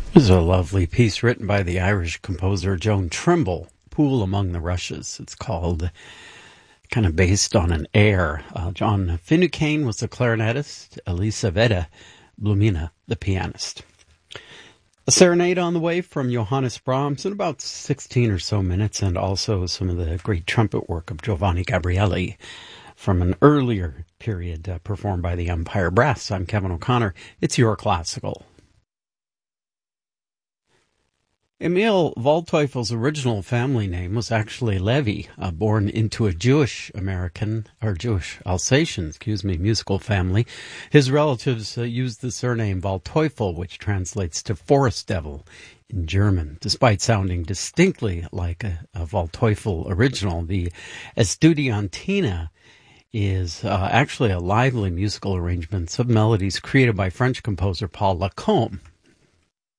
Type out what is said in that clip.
This is a lovely piece written by the Irish composer Joan Trimble, Pool Among the Rushes. It's called, kind of based on an air. John Finucane was the clarinetist, Elisaveta Blumina, the pianist. A serenade on the way from Johannes Brahms in about 16 or so minutes, and also some of the great trumpet work of Giovanni Gabrielli from an earlier period performed by the Empire Brass. I'm Kevin O'Connor. It's Your Classical. Emil Waldteufel's original family name was actually Levy, born into a Jewish Alsatian, musical family. His relatives used the surname Waldteufel, which translates to forest devil in German. Despite sounding distinctly like a Waldteufel original, the Estudiantina is actually a lively musical arrangement of melodies created by French composer Paul Lacombe.